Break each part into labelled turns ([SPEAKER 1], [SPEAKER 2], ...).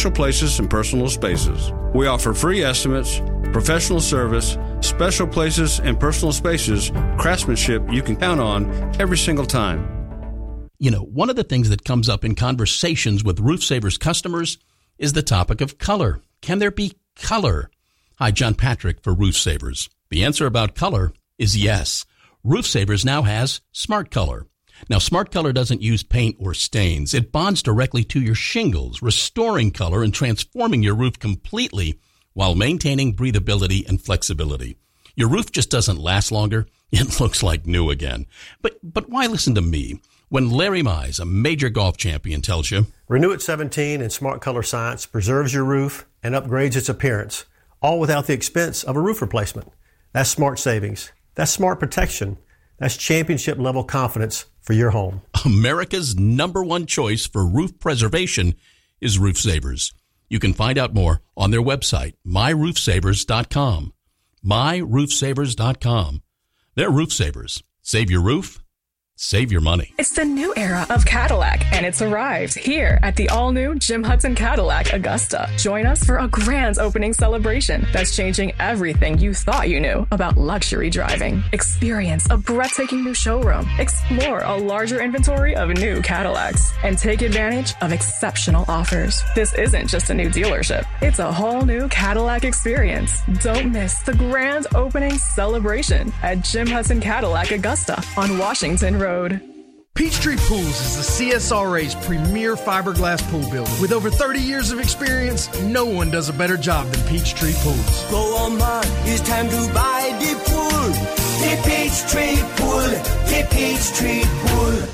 [SPEAKER 1] Special Places and Personal Spaces. We offer free estimates, professional service, Special Places and Personal Spaces, craftsmanship you can count on every single time.
[SPEAKER 2] You know, one of the things that comes up in conversations with Roof Savers customers is the topic of color. Can there be color? Hi, John Patrick for Roof Savers. The answer about color is yes. Roof Savers now has Smart Color. Now, Smart Color doesn't use paint or stains. It bonds directly to your shingles, restoring color and transforming your roof completely while maintaining breathability and flexibility. Your roof just doesn't last longer. It looks like new again. But why listen to me when Larry Mize, a major golf champion, tells you,
[SPEAKER 3] Renew at 17 and Smart Color Science preserves your roof and upgrades its appearance, all without the expense of a roof replacement. That's smart savings. That's smart protection. That's championship-level confidence for your home.
[SPEAKER 2] America's #1 choice for roof preservation is Roof Savers. You can find out more on their website, myroofsavers.com. myroofsavers.com. They're Roof Savers. Save your roof. Save your money.
[SPEAKER 4] It's the new era of Cadillac, and it's arrived here at the all-new Jim Hudson Cadillac Augusta. Join us for a grand opening celebration that's changing everything you thought you knew about luxury driving. Experience a breathtaking new showroom, explore a larger inventory of new Cadillacs, and take advantage of exceptional offers. This isn't just a new dealership. It's a whole new Cadillac experience. Don't miss the grand opening celebration at Jim Hudson Cadillac Augusta on Washington Road.
[SPEAKER 5] Peachtree Pools is the CSRA's premier fiberglass pool builder. With over 30 years of experience, no one does a better job than Peachtree Pools.
[SPEAKER 6] Go on, man, it's time to buy the pool. The Peachtree Pool, the Peachtree Pool.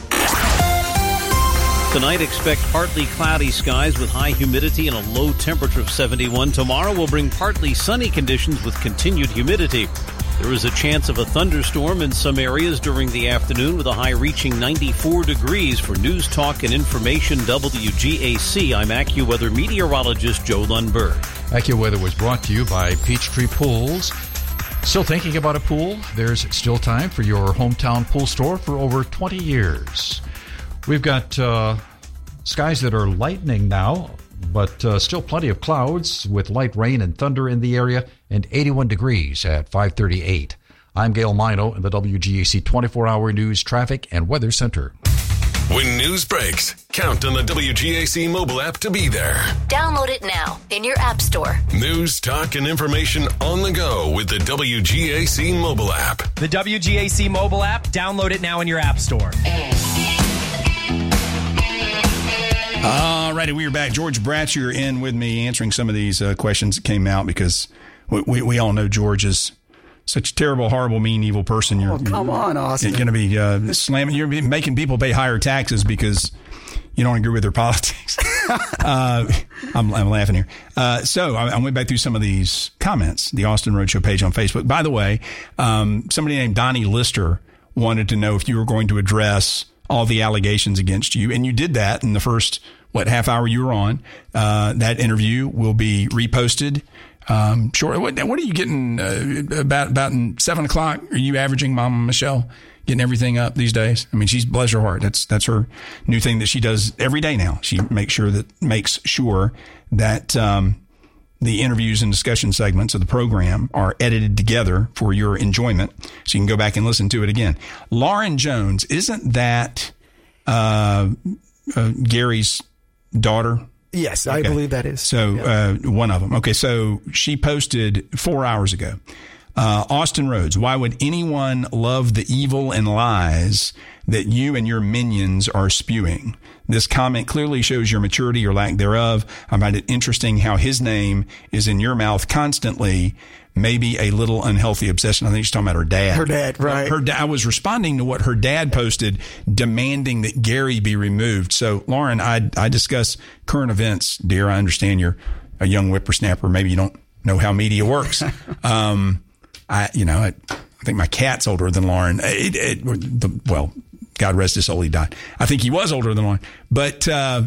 [SPEAKER 7] Tonight, expect partly cloudy skies with high humidity and a low temperature of 71. Tomorrow will bring partly sunny conditions with continued humidity. There is a chance of a thunderstorm in some areas during the afternoon with a high reaching 94 degrees. For News Talk and Information WGAC, I'm AccuWeather meteorologist Joe Lundberg.
[SPEAKER 8] AccuWeather was brought to you by Peachtree Pools. Still thinking about a pool? There's still time for your hometown pool store for over 20 years. We've got skies that are lightening now, but still plenty of clouds with light rain and thunder in the area, and 81 degrees at 5:38. I'm Gail Mino in the WGAC 24-hour News, Traffic, and Weather Center.
[SPEAKER 9] When news breaks, count on the WGAC mobile app to be there.
[SPEAKER 10] Download it now in your app store.
[SPEAKER 9] News, talk, and information on the go with the WGAC mobile app.
[SPEAKER 11] The WGAC mobile app, download it now in your app store.
[SPEAKER 12] All righty, we are back. George Bratcher in with me answering some of these questions that came out because we all know George is such a terrible, horrible, mean, evil person.
[SPEAKER 13] Come on, Austin.
[SPEAKER 12] You're going to be slamming. You're making people pay higher taxes because you don't agree with their politics. I'm laughing here. So I went back through some of these comments, the Austin Roadshow page on Facebook. By the way, somebody named Donnie Lister wanted to know if you were going to address all the allegations against you, and you did that in the first half hour you were on. That interview will be reposted. Sure. What are you getting about 7 o'clock? Are you averaging, Mama Michelle, getting everything up these days? I mean, bless her heart. That's her new thing that she does every day now. She makes sure that the interviews and discussion segments of the program are edited together for your enjoyment, so you can go back and listen to it again. Lauren Jones, isn't that Gary's daughter?
[SPEAKER 13] Yes, I believe that is.
[SPEAKER 12] So one of them. Okay, so she posted 4 hours ago. Austin Rhodes, why would anyone love the evil and lies that you and your minions are spewing? This comment clearly shows your maturity or lack thereof. I find it interesting how his name is in your mouth constantly. Maybe a little unhealthy obsession. I think she's talking about her dad.
[SPEAKER 13] Her dad, right.
[SPEAKER 12] I was responding to what her dad posted, demanding that Gary be removed. So, Lauren, I discuss current events. Dear, I understand you're a young whippersnapper. Maybe you don't know how media works. I think my cat's older than Lauren. God rest his soul, he died. I think he was older than Lauren. But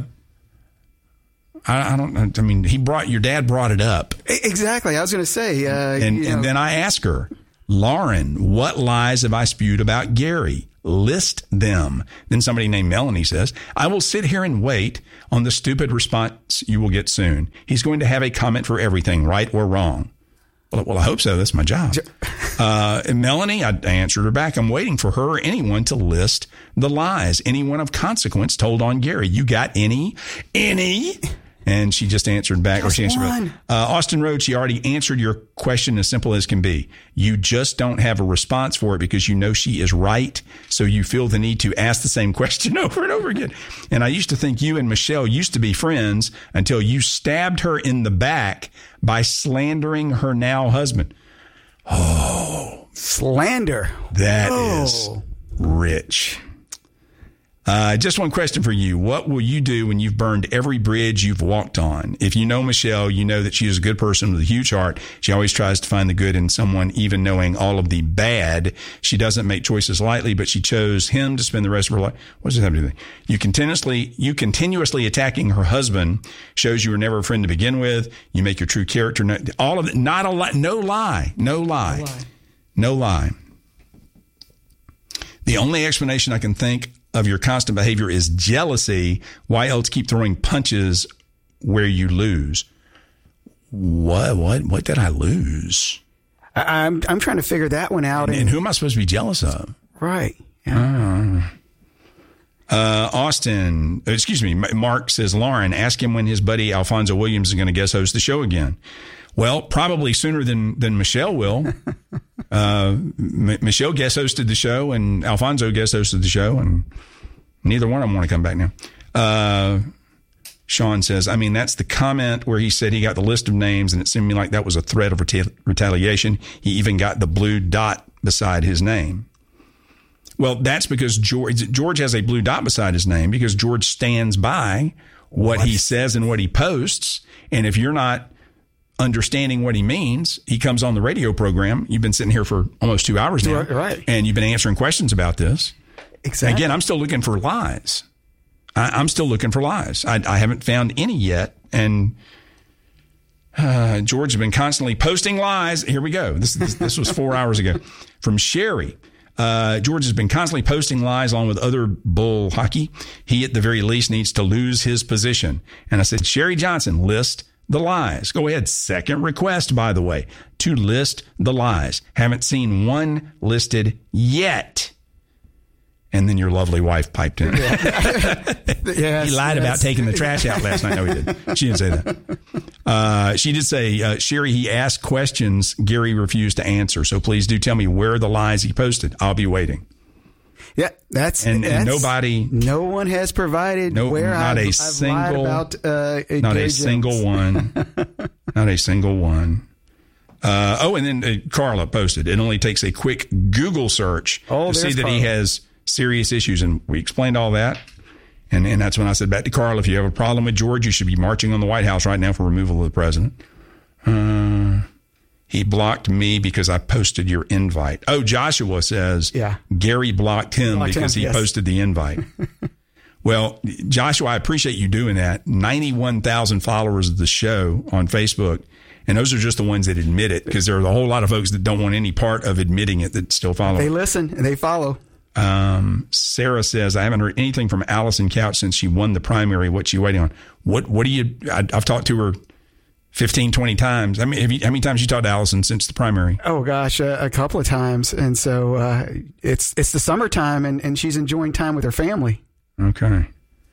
[SPEAKER 12] I don't. I mean, your dad brought it up.
[SPEAKER 13] Exactly. I was going to say.
[SPEAKER 12] And then I asked her, Lauren, what lies have I spewed about Gary? list them. Then somebody named Melanie says, I will sit here and wait on the stupid response you will get soon. He's going to have a comment for everything, right or wrong. Well, I hope so. That's my job. And Melanie, I answered her back. I'm waiting for her or anyone to list the lies, anyone of consequence told on Gary. You got any? And she just answered back. Austin Rhodes, she already answered your question as simple as can be. You just don't have a response for it because you know she is right. So you feel the need to ask the same question over and over again. And I used to think you and Michelle used to be friends until you stabbed her in the back by slandering her now husband. Oh,
[SPEAKER 13] slander.
[SPEAKER 12] That is rich. Just one question for you. What will you do when you've burned every bridge you've walked on? If you know Michelle, you know that she is a good person with a huge heart. She always tries to find the good in someone, even knowing all of the bad. She doesn't make choices lightly, but she chose him to spend the rest of her life. What does that have to do with it? You continuously attacking her husband shows you were never a friend to begin with. You make your true character. All of it. Not a lie. No lie. The only explanation I can think of your constant behavior is jealousy. Why else keep throwing punches where you lose? What did I lose?
[SPEAKER 13] I'm trying to figure that one out.
[SPEAKER 12] And who am I supposed to be jealous of?
[SPEAKER 13] Right. Yeah.
[SPEAKER 12] Mark says, Lauren, ask him when his buddy Alfonso Williams is going to guest host the show again. Well, probably sooner than Michelle will. Michelle guest hosted the show and Alfonso guest hosted the show, and neither one of them want to come back now. Sean says, I mean, that's the comment where he said he got the list of names and it seemed to me like that was a threat of retaliation. He even got the blue dot beside his name. Well, that's because George has a blue dot beside his name because George stands by what he says and what he posts. And if you're not understanding what he means, he comes on the radio program. You've been sitting here for almost 2 hours now.
[SPEAKER 13] Right.
[SPEAKER 12] And you've been answering questions about this.
[SPEAKER 13] Exactly.
[SPEAKER 12] Again, I'm still looking for lies. I'm still looking for lies. I haven't found any yet. And George has been constantly posting lies. Here we go. This was 4 hours ago. From Sherry. George has been constantly posting lies along with other bull hockey. He, at the very least, needs to lose his position. And I said, Sherry Johnson, list the lies. Go ahead. Second request, by the way, to list the lies. Haven't seen one listed yet. And then your lovely wife piped in.
[SPEAKER 13] Yes,
[SPEAKER 12] he lied about taking the trash out last night. No, he didn't. She didn't say that. She did say, Sherry, he asked questions Gary refused to answer. So please do tell me where are the lies he posted. I'll be waiting.
[SPEAKER 13] Yeah, that's
[SPEAKER 12] nobody.
[SPEAKER 13] No one has provided where
[SPEAKER 12] not
[SPEAKER 13] I've
[SPEAKER 12] a single,
[SPEAKER 13] lied about.
[SPEAKER 12] Not a single one. Not a single one. And then Carla posted. It only takes a quick Google search to see that he has serious issues, and we explained all that. And that's when I said back to Carl, if you have a problem with George, you should be marching on the White House right now for removal of the president. He blocked me because I posted your invite. Oh, Joshua says Gary blocked him because he posted the invite. Well, Joshua, I appreciate you doing that. 91,000 followers of the show on Facebook. And those are just the ones that admit it, because there are a whole lot of folks that don't want any part of admitting it that still follow.
[SPEAKER 13] They listen and they follow.
[SPEAKER 12] Sarah says, I haven't heard anything from Allison Couch since she won the primary. What's she waiting on? What do you, I've talked to her 15, 20 times. I mean, how many times you talked to Allison since the primary?
[SPEAKER 13] Oh gosh, a couple of times. And so, it's the summertime and she's enjoying time with her family.
[SPEAKER 12] Okay.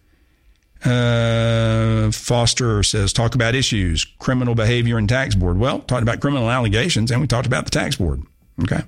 [SPEAKER 12] Foster says, talk about issues, criminal behavior and tax board. Well, talked about criminal allegations and we talked about the tax board. Okay.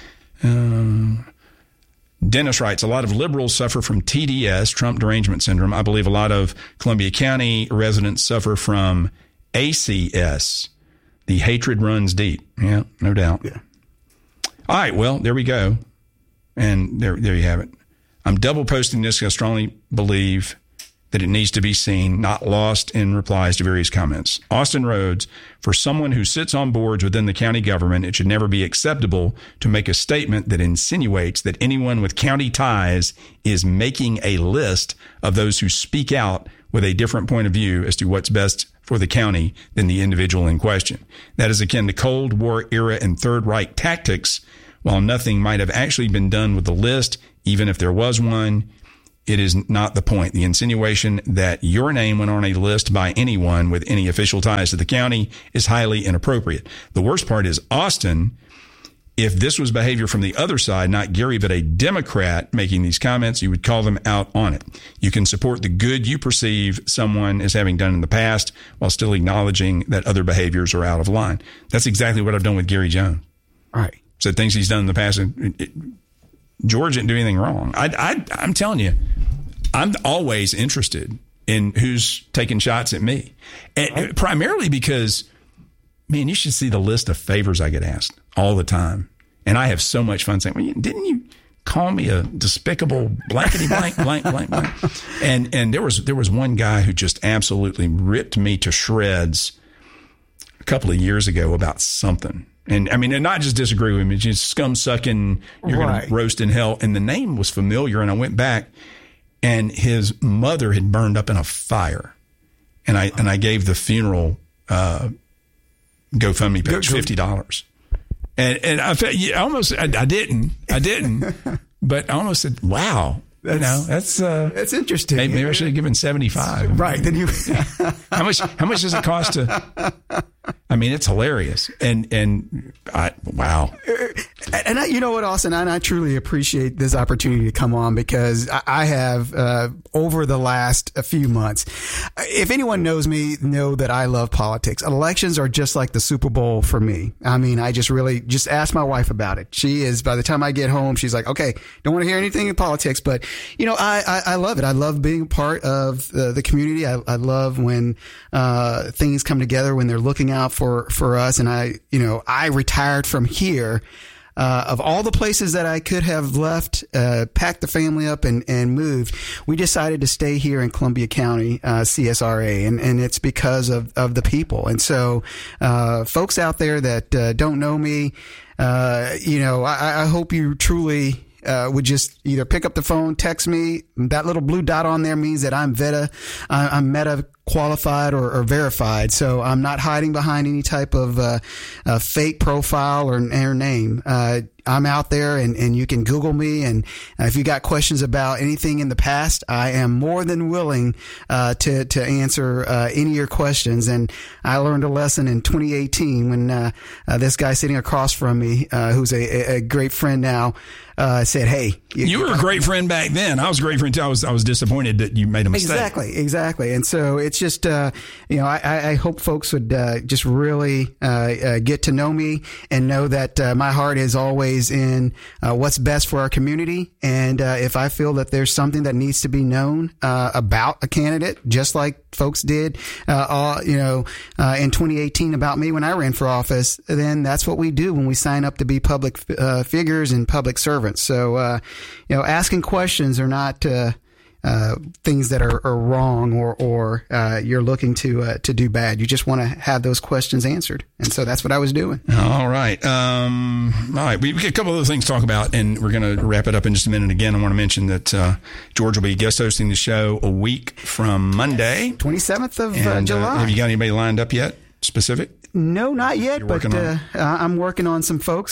[SPEAKER 12] Dennis writes, a lot of liberals suffer from TDS, Trump derangement syndrome. I believe a lot of Columbia County residents suffer from ACS. The hatred runs deep. Yeah, no doubt.
[SPEAKER 13] Yeah.
[SPEAKER 12] All right. Well, there we go. And there you have it. I'm double posting this because I strongly believe that it needs to be seen, not lost in replies to various comments. Austin Rhodes, for someone who sits on boards within the county government, it should never be acceptable to make a statement that insinuates that anyone with county ties is making a list of those who speak out with a different point of view as to what's best for the county than the individual in question. That is akin to Cold War era and Third Reich tactics. While nothing might have actually been done with the list, Even if there was one, it is not the point. The insinuation that your name went on a list by anyone with any official ties to the county is highly inappropriate. The worst part is Austin. If this was behavior from the other side, not Gary, but a Democrat making these comments, you would call them out on it. You can support the good you perceive someone as having done in the past while still acknowledging that other behaviors are out of line. That's exactly what I've done with Gary Jones.
[SPEAKER 13] All right.
[SPEAKER 12] So things he's done in the past. George didn't do anything wrong. I'm telling you, I'm always interested in who's taking shots at me. And primarily because, man, you should see the list of favors I get asked all the time. And I have so much fun saying, well, didn't you call me a despicable blankety blank, blank, blank, blank? And there was one guy who just absolutely ripped me to shreds a couple of years ago about something. And I mean, and not just disagree with me, just scum sucking, you're going to roast in hell. And the name was familiar. And I went back and his mother had burned up in a fire. And I gave the funeral, GoFundMe page $50. And I felt I didn't, but I almost said, wow, that's
[SPEAKER 13] interesting.
[SPEAKER 12] Maybe I should have given 75.
[SPEAKER 13] Right. Then you,
[SPEAKER 12] how much does it cost to, I mean, it's hilarious. Wow.
[SPEAKER 13] And you know what, Austin, I truly appreciate this opportunity to come on because I have, over the last few months, if anyone knows me, know that I love politics. Elections are just like the Super Bowl for me. I mean, I just ask my wife about it. She is, by the time I get home, she's like, okay, don't want to hear anything in politics, but I love it. I love being a part of the community. I love when, things come together, when they're looking out for us. And I retired from here. Of all the places that I could have left, packed the family up and moved, we decided to stay here in Columbia County, CSRA. And it's because of the people. And so, folks out there that, don't know me, I hope you truly, would just either pick up the phone, text me. That little blue dot on there means that I'm Meta qualified or verified. So I'm not hiding behind any type of fake profile or name. I'm out there and you can Google me. And if you got questions about anything in the past, I am more than willing to answer any of your questions. And I learned a lesson in 2018 when this guy sitting across from me, who's a great friend now, said, "Hey,
[SPEAKER 12] you were a great friend back then. I was a great friend too. I was disappointed that you made a mistake."
[SPEAKER 13] Exactly. And so it's just, I hope folks would just really get to know me and know that my heart is always in what's best for our community. And if I feel that there's something that needs to be known about a candidate, just like folks did, in 2018 about me when I ran for office, then that's what we do when we sign up to be public figures and public servants. So, asking questions are not things that are wrong or you're looking to do bad. You just want to have those questions answered. And so that's what I was doing.
[SPEAKER 12] All right. We've got a couple of other things to talk about, and we're going to wrap it up in just a minute. Again, I want to mention that George will be guest hosting the show a week from Monday.
[SPEAKER 13] 27th of July.
[SPEAKER 12] Have you got anybody lined up yet? Specific?
[SPEAKER 13] No, not yet, but I'm working on some folks.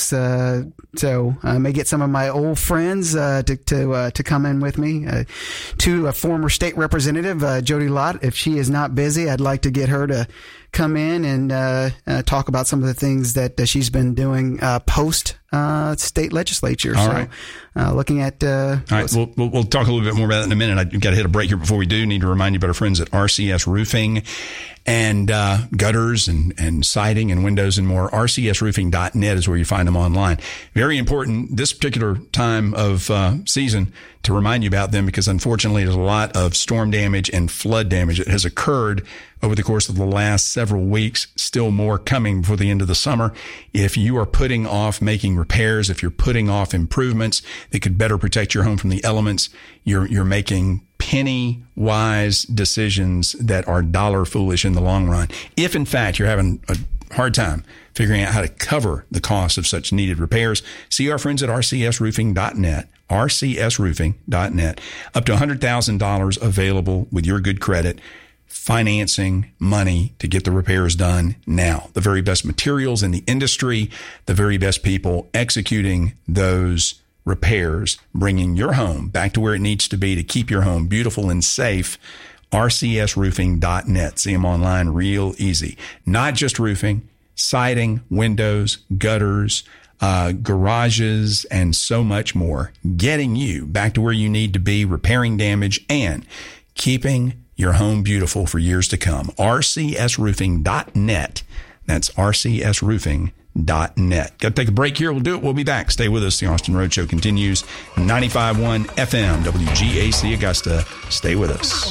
[SPEAKER 13] So I may get some of my old friends to come in with me. To a former state representative, Jody Lott. If she is not busy, I'd like to get her to come in and talk about some of the things that she's been doing post state legislature.
[SPEAKER 12] All right.
[SPEAKER 13] Looking at
[SPEAKER 12] all right, we'll talk a little bit more about that in a minute. I've got to hit a break here before we do. Need to remind you about our friends at RCS Roofing and gutters and siding and windows and more. RCSroofing.net is where you find them online. Very important this particular time of season to remind you about them, because unfortunately there's a lot of storm damage and flood damage that has occurred over the course of the last several weeks. Still more coming before the end of the summer. If you are putting off making repairs, if you're putting off improvements that could better protect your home from the elements, you're making penny wise decisions that are dollar foolish in the long run. If in fact you're having a hard time figuring out how to cover the cost of such needed repairs, see our friends at rcsroofing.net, rcsroofing.net. Up to $100,000 available with your good credit, financing money to get the repairs done now. The very best materials in the industry, the very best people executing those repairs, bringing your home back to where it needs to be to keep your home beautiful and safe. RCSroofing.net. See them online real easy. Not just roofing, siding, windows, gutters, garages, and so much more. Getting you back to where you need to be, repairing damage, and keeping your home beautiful for years to come. RCSroofing.net. That's RCSroofing.net. Got to take a break here. We'll do it. We'll be back. Stay with us. The Austin Road Show continues. 95.1 FM, WGAC Augusta. Stay with us.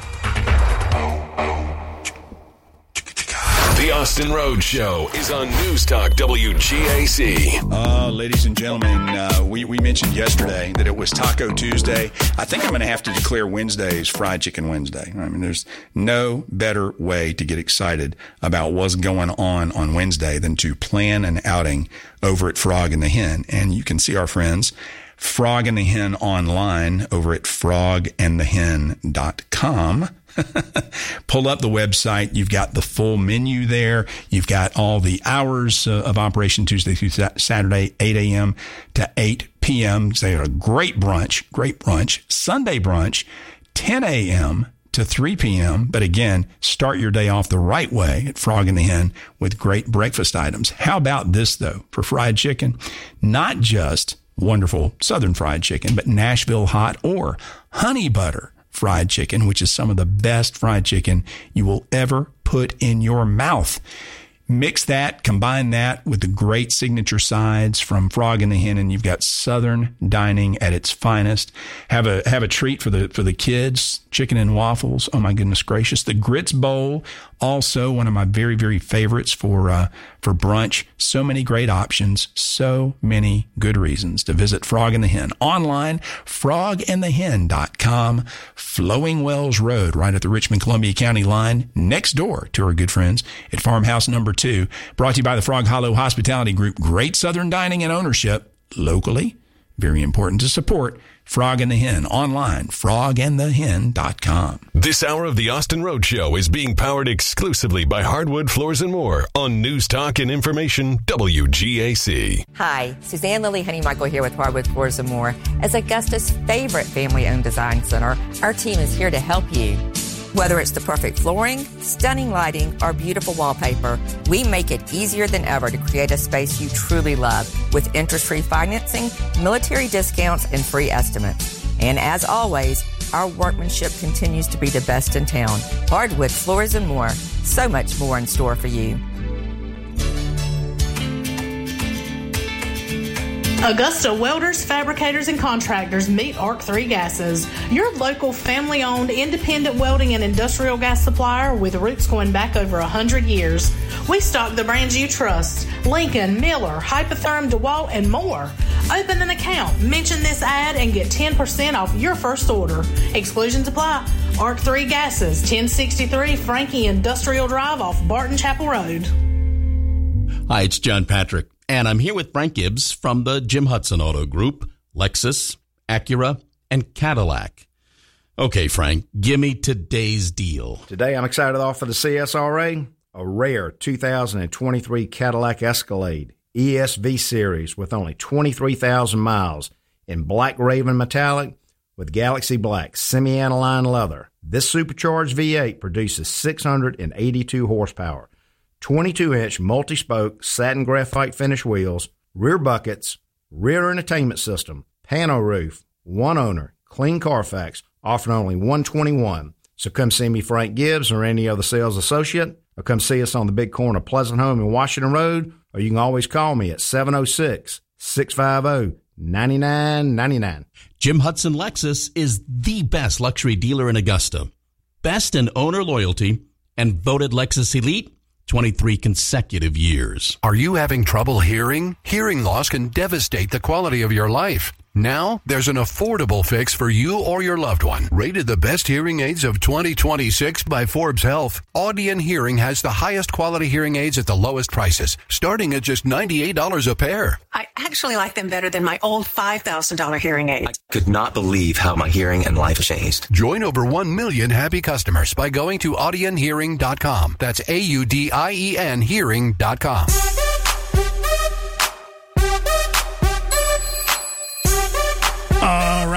[SPEAKER 9] The Austin Road Show is on News Talk WGAC.
[SPEAKER 12] Ladies and gentlemen, we mentioned yesterday that it was Taco Tuesday. I think I'm going to have to declare Wednesdays Fried Chicken Wednesday. I mean, there's no better way to get excited about what's going on Wednesday than to plan an outing over at Frog and the Hen. And you can see our friends Frog and the Hen online over at frogandthehen.com. Pull up the website. You've got the full menu there. You've got all the hours of operation Tuesday through Saturday, 8 a.m. to 8 p.m. They have a great brunch. Sunday brunch, 10 a.m. to 3 p.m. But again, start your day off the right way at Frog and the Hen with great breakfast items. How about this, though, for fried chicken? Not just wonderful Southern fried chicken, but Nashville hot or honey butter fried chicken, which is some of the best fried chicken you will ever put in your mouth. Mix that, combine that with the great signature sides from Frog and the Hen, and you've got Southern dining at its finest. Have a treat for the kids. Chicken and waffles. Oh my goodness gracious! The Grits Bowl, also one of my very, very favorites for brunch. So many great options. So many good reasons to visit Frog and the Hen online. frogandthehen.com. Flowing Wells Road, right at the Richmond-Columbia County line, next door to our good friends at Farmhouse Number 2. Brought to you by the Frog Hollow Hospitality Group. Great Southern dining and ownership locally. Very important to support. Frog and the Hen online, frogandthehen.com.
[SPEAKER 9] This hour of the Austin Road Show is being powered exclusively by Hardwood Floors and More on News Talk and Information WGAC.
[SPEAKER 14] Hi, Suzanne Lily Honeymichael here with Hardwood Floors and More. As Augusta's favorite family-owned design center, our team is here to help you. Whether it's the perfect flooring, stunning lighting, or beautiful wallpaper, we make it easier than ever to create a space you truly love with interest-free financing, military discounts, and free estimates. And as always, our workmanship continues to be the best in town. Hardwood Floors and More. So much more in store for you.
[SPEAKER 15] Augusta welders, fabricators, and contractors meet ARC3 Gases, your local family-owned independent welding and industrial gas supplier with roots going back over 100 years. We stock the brands you trust: Lincoln, Miller, Hypotherm, DeWalt, and more. Open an account, mention this ad, and get 10% off your first order. Exclusions apply. ARC3 Gases, 1063 Frankie Industrial Drive off Barton Chapel Road.
[SPEAKER 2] Hi, it's John Patrick. And I'm here with Frank Gibbs from the Jim Hudson Auto Group, Lexus, Acura, and Cadillac. Okay, Frank, give me today's deal.
[SPEAKER 16] Today, I'm excited to offer the CSRA a rare 2023 Cadillac Escalade ESV Series with only 23,000 miles in Black Raven Metallic with Galaxy Black semi-aniline leather. This supercharged V8 produces 682 horsepower. 22-inch multi-spoke satin graphite finish wheels, rear buckets, rear entertainment system, pano roof, one owner, clean Carfax, offering only $121. So come see me, Frank Gibbs, or any other sales associate, or come see us on the big corner of Pleasant Home and Washington Road, or you can always call me at 706-650-9999.
[SPEAKER 2] Jim Hudson Lexus is the best luxury dealer in Augusta. Best in owner loyalty and voted Lexus Elite 23 consecutive years.
[SPEAKER 17] Are you having trouble hearing? Hearing loss can devastate the quality of your life. Now, there's an affordable fix for you or your loved one. Rated the best hearing aids of 2026 by Forbes Health, Audion Hearing has the highest quality hearing aids at the lowest prices, starting at just $98 a pair.
[SPEAKER 18] I actually like them better than my old $5,000 hearing aid.
[SPEAKER 19] I could not believe how my hearing and life changed.
[SPEAKER 17] Join over 1 million happy customers by going to audionhearing.com. That's AUDIEN hearing.com.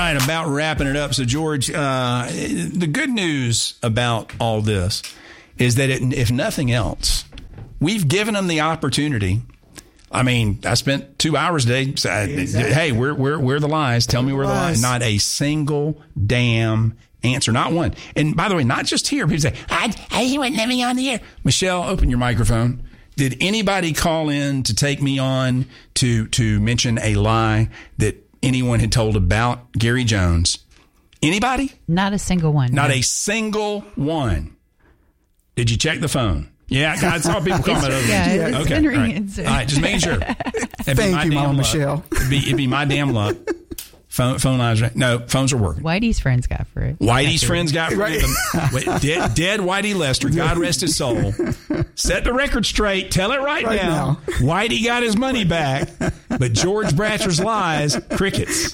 [SPEAKER 12] right, about wrapping it up. So, George, the good news about all this is that if nothing else, we've given them the opportunity. I mean, I spent 2 hours today. Exactly. Hey, where are the lies? Tell me where the lies. Not a single damn answer, not one. And by the way, not just here. People say, I wasn't living on the air. Michelle, open your microphone. Did anybody call in to take me on to mention a lie that anyone had told about Gary Jones? Anybody?
[SPEAKER 20] Not a single one.
[SPEAKER 12] Not a single one. Did you check the phone? Yeah, I saw people comment over
[SPEAKER 20] there. Yeah, okay.
[SPEAKER 12] All right, just making sure.
[SPEAKER 13] Thank you, Mama Michelle.
[SPEAKER 12] It'd be my damn luck. Phone lines. No, phones are working.
[SPEAKER 20] Whitey's friends got for it.
[SPEAKER 12] Whitey's friends got for it. Dead Whitey Lester, God rest his soul. Set the record straight. Tell it right now. Whitey got his money back, but George Bratcher's lies, crickets.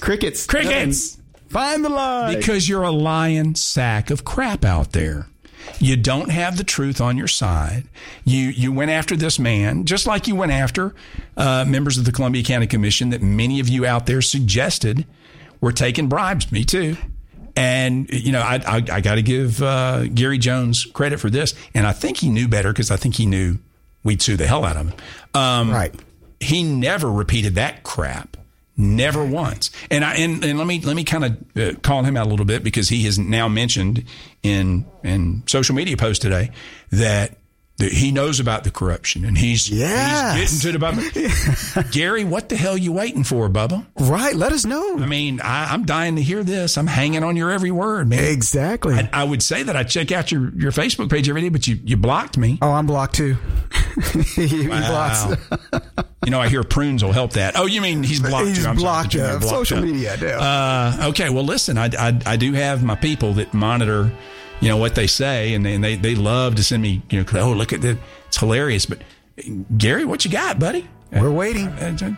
[SPEAKER 13] Find the lie.
[SPEAKER 12] Because you're a lying sack of crap out there. You don't have the truth on your side. You went after this man, just like you went after members of the Columbia County Commission that many of you out there suggested were taking bribes. Me too. And, I got to give Gary Jones credit for this. And I think he knew better because I think he knew we'd sue the hell out of him.
[SPEAKER 13] Right.
[SPEAKER 12] He never repeated that crap. Never once. And let me kind of call him out a little bit because he has now mentioned in social media posts today that he knows about the corruption and he's getting to the Bubba. Gary, what the hell are you waiting for, Bubba?
[SPEAKER 13] Right. Let us know.
[SPEAKER 12] I mean, I'm dying to hear this. I'm hanging on your every word, man.
[SPEAKER 13] Exactly.
[SPEAKER 12] I would say that I check out your Facebook page every day, but you blocked me.
[SPEAKER 13] Oh, I'm blocked too. He
[SPEAKER 12] blocks. I hear prunes will help that. Oh, you mean he's blocked?
[SPEAKER 13] He's blocked. Social media.
[SPEAKER 12] Yeah. Okay. Well, listen, I do have my people that monitor, what they say, and they love to send me, oh, look at that. It's hilarious. But Gary, what you got, buddy?
[SPEAKER 13] We're waiting.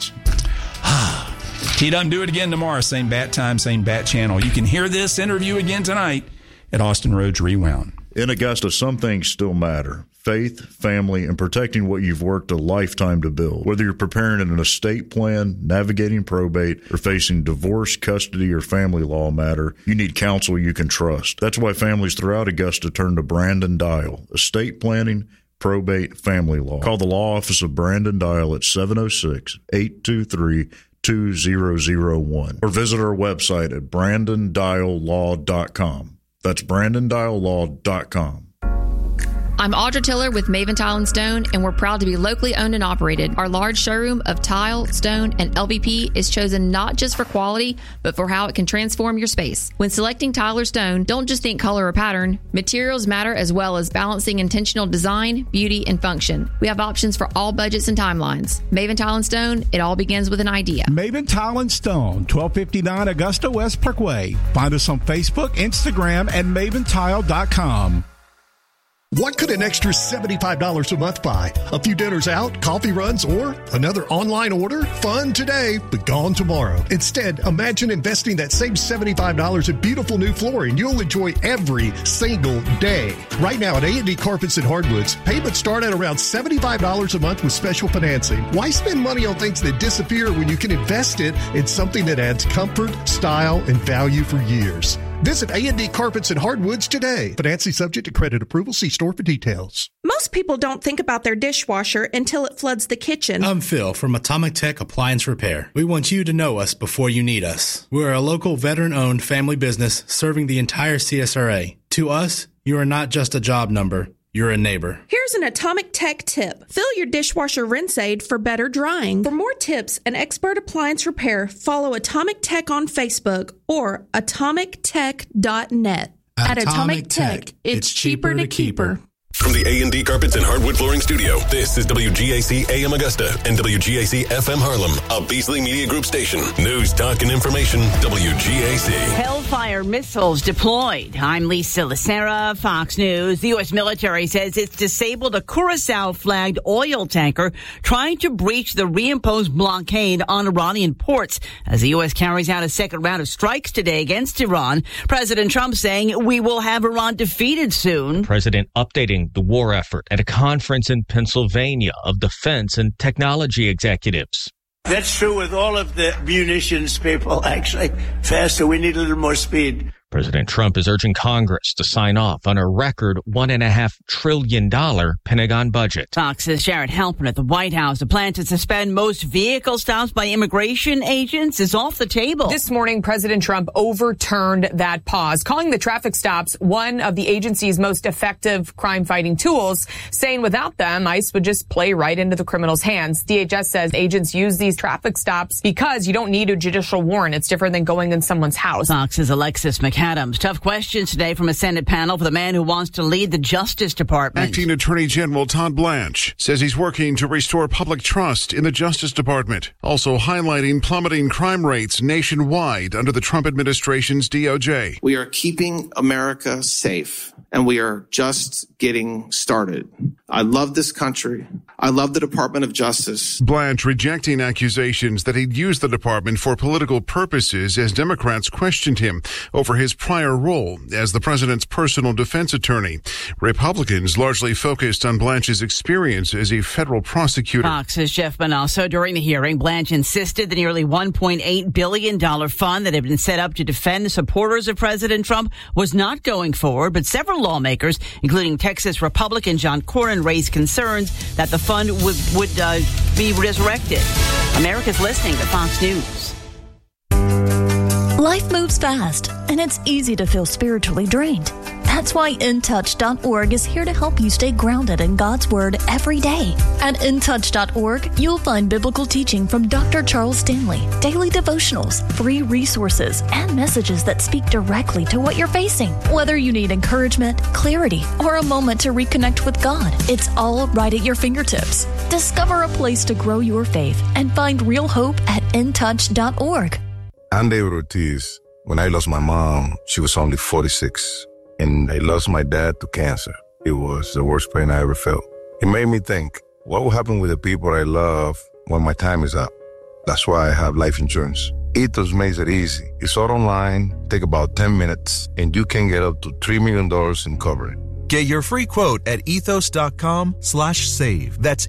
[SPEAKER 12] Teed up and do it again tomorrow. Same bat time, same bat channel. You can hear this interview again tonight at Austin Roads Rewound.
[SPEAKER 21] In Augusta, some things still matter. Faith, family, and protecting what you've worked a lifetime to build. Whether you're preparing an estate plan, navigating probate, or facing divorce, custody, or family law matter, you need counsel you can trust. That's why families throughout Augusta turn to Brandon Dial. Estate planning, probate, family law. Call the law office of Brandon Dial at 706-823-2001 or visit our website at brandondiallaw.com. That's brandondiallaw.com.
[SPEAKER 22] I'm Audra Tiller with Maven Tile & Stone, and we're proud to be locally owned and operated. Our large showroom of tile, stone, and LVP is chosen not just for quality, but for how it can transform your space. When selecting tile or stone, don't just think color or pattern. Materials matter as well as balancing intentional design, beauty, and function. We have options for all budgets and timelines. Maven Tile & Stone, it all begins with an idea.
[SPEAKER 23] Maven Tile & Stone, 1259 Augusta West Parkway. Find us on Facebook, Instagram, and maventile.com.
[SPEAKER 24] What could an extra $75 a month buy? A few dinners out, coffee runs, or another online order? Fun today, but gone tomorrow. Instead, imagine investing that same $75 in beautiful new flooring you'll enjoy every single day. Right now at A&D Carpets and Hardwoods, payments start at around $75 a month with special financing. Why spend money on things that disappear when you can invest it in something that adds comfort, style, and value for years? Visit A&D Carpets and Hardwoods today. Financing subject to credit approval. See store for details.
[SPEAKER 25] Most people don't think about their dishwasher until it floods the kitchen.
[SPEAKER 26] I'm Phil from Atomic Tech Appliance Repair. We want you to know us before you need us. We're a local veteran-owned family business serving the entire CSRA. To us, you are not just a job number. You're a neighbor.
[SPEAKER 25] Here's an Atomic Tech tip. Fill your dishwasher rinse aid for better drying. For more tips and expert appliance repair, follow Atomic Tech on Facebook or atomictech.net. At Atomic Tech, it's cheaper to keep her.
[SPEAKER 9] From the A&D Carpets and Hardwood Flooring Studio, this is WGAC AM Augusta and WGAC FM Harlem, a Beasley Media Group station. News, talk, and information, WGAC.
[SPEAKER 27] Hellfire missiles deployed. I'm Lisa Lacera, Fox News. The U.S. military says it's disabled a Curacao-flagged oil tanker trying to breach the reimposed blockade on Iranian ports as the U.S. carries out a second round of strikes today against Iran. President Trump saying we will have Iran defeated soon.
[SPEAKER 28] President updating the war effort at a conference in Pennsylvania of defense and technology executives.
[SPEAKER 1] That's true with all of the munitions people, actually. Faster, we need a little more speed.
[SPEAKER 28] President Trump is urging Congress to sign off on a record $1.5 trillion Pentagon budget.
[SPEAKER 27] Fox's Jared Halpern at the White House. The plan to suspend most vehicle stops by immigration agents is off the table.
[SPEAKER 3] This morning, President Trump overturned that pause, calling the traffic stops one of the agency's most effective crime-fighting tools, saying without them, ICE would just play right into the criminals' hands. DHS says agents use these traffic stops because you don't need a judicial warrant. It's different than going in someone's house.
[SPEAKER 27] Fox's Alexis McAdams. Tough questions today from a Senate panel for the man who wants to lead the Justice Department.
[SPEAKER 4] Acting Attorney General Todd Blanche says he's working to restore public trust in the Justice Department, also highlighting plummeting crime rates nationwide under the Trump administration's DOJ.
[SPEAKER 5] We are keeping America safe, and we are just getting started. I love this country. I love the Department of Justice.
[SPEAKER 4] Blanche rejecting accusations that he'd used the department for political purposes as Democrats questioned him over his prior role as the president's personal defense attorney. Republicans largely focused on Blanche's experience as a federal prosecutor.
[SPEAKER 27] Fox's Jeff Manasso. During the hearing, Blanche insisted the nearly $1.8 billion fund that had been set up to defend the supporters of President Trump was not going forward, but several lawmakers, including Texas Republican John Cornyn, raised concerns that the fund would be resurrected. America's listening to Fox News.
[SPEAKER 6] Life moves fast, and it's easy to feel spiritually drained. That's why InTouch.org is here to help you stay grounded in God's Word every day. At InTouch.org, you'll find biblical teaching from Dr. Charles Stanley, daily devotionals, free resources, and messages that speak directly to what you're facing. Whether you need encouragement, clarity, or a moment to reconnect with God, it's all right at your fingertips. Discover a place to grow your faith and find real hope at InTouch.org.
[SPEAKER 7] I'm David Ortiz. When I lost my mom, she was only 46. And I lost my dad to cancer. It was the worst pain I ever felt. It made me think, what will happen with the people I love when my time is up? That's why I have life insurance. Ethos makes it easy. It's all online, take about 10 minutes, and you can get up to $3 million in coverage.
[SPEAKER 8] Get your free quote at ethos.com/save. That's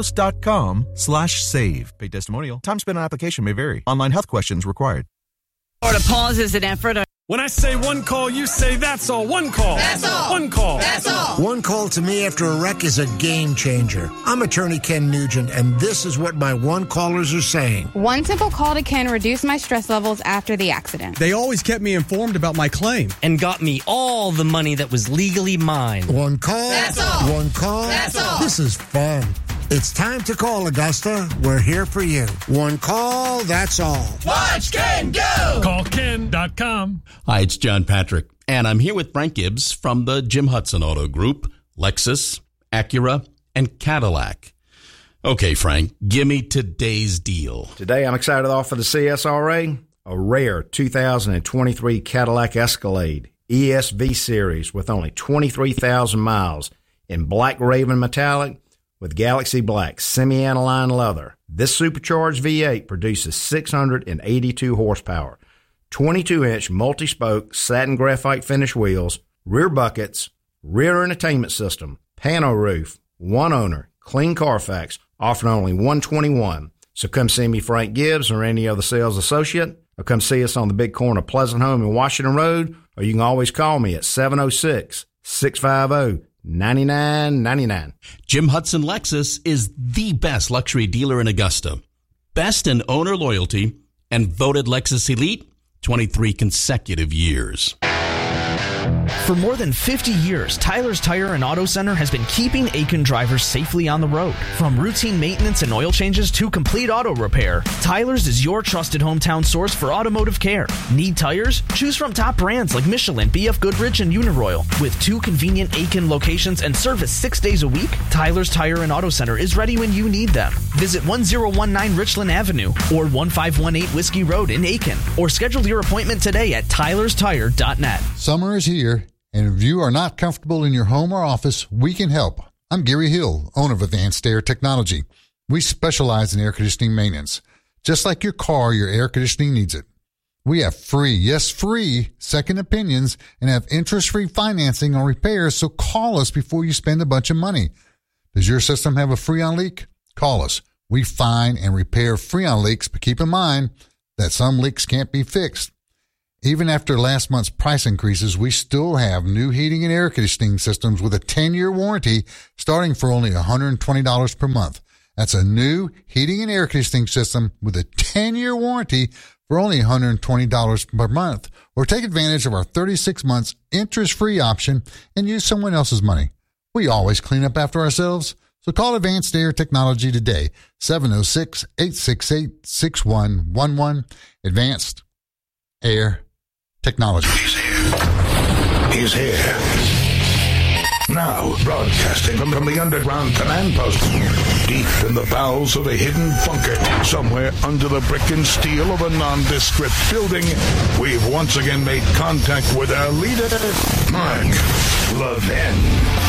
[SPEAKER 8] ethos.com/save. Paid testimonial. Time spent on application may vary. Online health questions required.
[SPEAKER 27] Florida pauses an effort.
[SPEAKER 10] When I say one call, you say that's all. One call.
[SPEAKER 29] That's all.
[SPEAKER 10] One call.
[SPEAKER 29] That's all. One call to me after a wreck is a game changer. I'm attorney Ken Nugent, and this is what my one callers are saying.
[SPEAKER 30] One simple call to Ken reduced my stress levels after the accident.
[SPEAKER 31] They always kept me informed about my claim.
[SPEAKER 11] And got me all the money that was legally mine.
[SPEAKER 29] One call. That's all. One call. That's all. This is fun. It's time to call, Augusta. We're here for you. One call, that's all. Watch Ken go!
[SPEAKER 10] CallKen.com.
[SPEAKER 2] Hi, it's John Patrick, and I'm here with Frank Gibbs from the Jim Hudson Auto Group, Lexus, Acura, and Cadillac. Okay, Frank, give me today's deal.
[SPEAKER 16] Today, I'm excited to offer the CSRA a rare 2023 Cadillac Escalade ESV Series with only 23,000 miles in black Raven metallic with Galaxy Black semi-aniline leather. This supercharged V8 produces 682 horsepower, 22-inch multi-spoke satin graphite finish wheels, rear buckets, rear entertainment system, pano roof, one owner, clean Carfax, offering only $121. So come see me, Frank Gibbs, or any other sales associate, or come see us on the big corner of Pleasant Home and Washington Road, or you can always call me at 706-650-9999.
[SPEAKER 2] Jim Hudson Lexus is the best luxury dealer in Augusta. Best in owner loyalty and voted Lexus Elite 23 consecutive years.
[SPEAKER 32] For more than 50 years, Tyler's Tire and Auto Center has been keeping Aiken drivers safely on the road. From routine maintenance and oil changes to complete auto repair, Tyler's is your trusted hometown source for automotive care. Need tires? Choose from top brands like Michelin, BF Goodrich, and Uniroyal. With 2 convenient Aiken locations and service 6 days a week, Tyler's Tire and Auto Center is ready when you need them. Visit 1019 Richland Avenue or 1518 Whiskey Road in Aiken, or schedule your appointment today at tylerstire.net.
[SPEAKER 33] Summer is here, and if you are not comfortable in your home or office, we can help. I'm Gary Hill, owner of Advanced Air Technology. We specialize in air conditioning maintenance. Just like your car, your air conditioning needs it. We have free second opinions and have interest-free financing on repairs, so call us before you spend a bunch of money. Does your system have a Freon leak? Call us. We find and repair Freon leaks, but keep in mind that some leaks can't be fixed. Even after last month's price increases, we still have new heating and air conditioning systems with a 10-year warranty starting for only $120 per month. That's a new heating and air conditioning system with a 10-year warranty for only $120 per month. Or take advantage of our 36 months interest-free option and use someone else's money. We always clean up after ourselves. So call Advanced Air Technology today, 706-868-6111. Advanced Air Technology.
[SPEAKER 12] He's here. Now, broadcasting from the underground command post, deep in the bowels of a hidden bunker, somewhere under the brick and steel of a nondescript building, we've once again made contact with our leader, Mark Levin.